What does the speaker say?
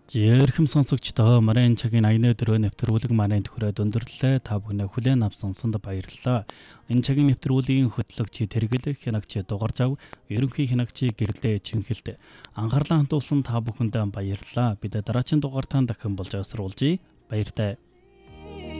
Жирхэм сонсогчдоо Марийн цагийн 84 нэвтрүүлэг маань төхрөөд өндөрлөө. Та бүхнээ хүлээн авсан санд баярлалаа. Энэ цагийн нэвтрүүлгийн хөтлөгч Тэргэлэх хянагч дугарж ав. Ерөнхий хянагч гэрлээ Чинхэлд анхаарлаа хандуулсан та бүхэндээ баярлалаа. Бид дараагийн дугаартаа дахин болж асруулжээ. Баяртай.